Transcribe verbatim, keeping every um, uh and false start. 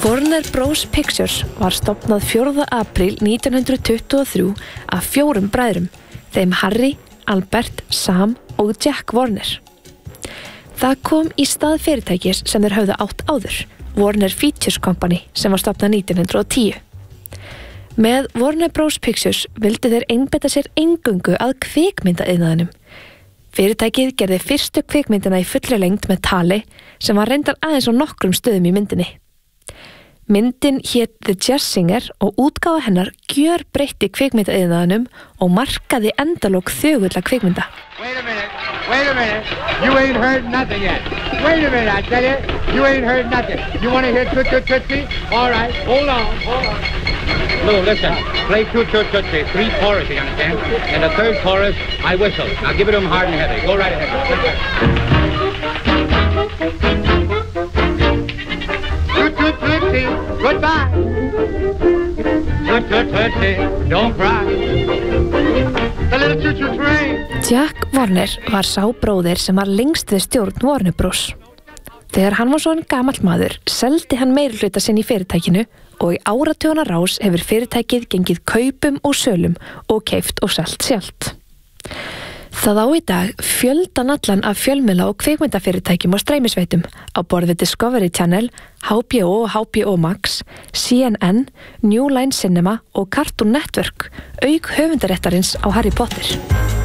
Warner Bros. Pictures var stofnað fjórða apríl nítján hundruð tuttugu og þrjú af fjórum bræðrum, þeim Harry, Albert, Sam og Jack Warner. Það kom í stað fyrirtækis sem þeir höfðu átt áður, Warner Features Company, sem var stofnað nítján hundruð og tíu. Með Warner Bros. Pictures vildu þeir einbeita sér eingöngu að kvikmyndaiðnaðinum. Fyrirtækið gerði fyrstu kvikmyndina í fullri lengd með tali sem var reyndar aðeins á nokkrum stöðum í myndinni. Myndin hét The Jazz Singer og útgáfa hennar gjörbreytti kvikmyndaiðnaðinum og markaði endalok þögulla kvikmynda. Wait a minute, wait a minute, you ain't heard nothing yet. Wait a minute, I tell you, you ain't heard nothing. You want to hear Toot Toot Tootsie? All right, hold on, hold on. Lou, listen, play Toot Toot Tootsie, three choruses, you understand? And the third chorus, I whistle. Now give it to them hard and heavy. Go right ahead. Toot Toot Tootsie, goodbye. Toot Toot Tootsie, don't cry. The little choo-choo train. Jack Warner var sá bróðir sem var lengst við stjórn Warner Bros. Þegar hann var svona gamall maður, seldi hann meirihluta sinn í fyrirtækinu og í áratugana rás hefur fyrirtækið gengið kaupum og sölum og keypt og selt sjálft. Það á í dag fjöldan allan af fjölmiðla og kvikmyndafyrirtækjum og streymisveitum á borð við Discovery Channel, H B O og H B O Max, C N N, New Line Cinema og Cartoon Network, auk höfundaréttarins á Harry Potter.